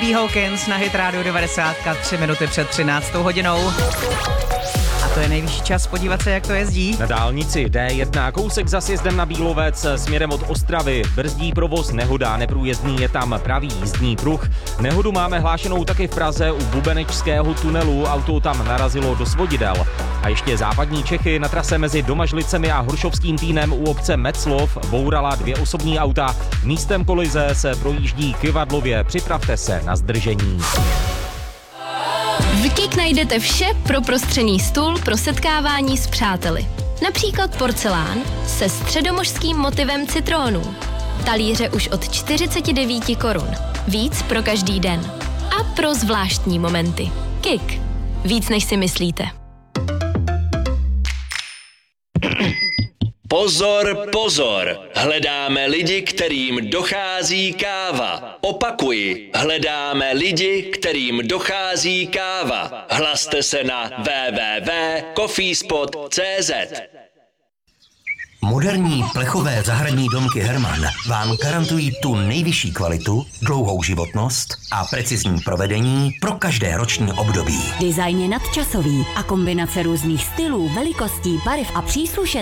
B. Hawkins na Hit Radio 90, 3 minuty před 13. hodinou. A to je nejvyšší čas podívat se, jak to jezdí. Na dálnici D1 kousek za sjezdem na Bílovec směrem od Ostravy. Brzdí provoz, nehoda, neprůjezdný je tam pravý jízdní pruh. Nehodu máme hlášenou taky v Praze u Bubenečského tunelu, auto tam narazilo do svodidel. A ještě západní Čechy, na trase mezi Domažlicemi a Hrušovským Týnem u obce Metzlov bourala 2 osobní auta. Místem kolize se projíždí Kyvadlově, připravte se na zdržení. V KIK najdete vše pro prostřený stůl pro setkávání s přáteli. Například porcelán se středomořským motivem citrónů. Talíře už od 49 korun. Víc pro každý den. A pro zvláštní momenty. KIK. Víc než si myslíte. Pozor, pozor! Hledáme lidi, kterým dochází káva. Opakuji, hledáme lidi, kterým dochází káva. Hlaste se na www.coffeespot.cz. Moderní plechové zahradní domky Hermann vám garantují tu nejvyšší kvalitu, dlouhou životnost a precizní provedení pro každé roční období. Design je nadčasový a kombinace různých stylů, velikostí, barev a příslušenství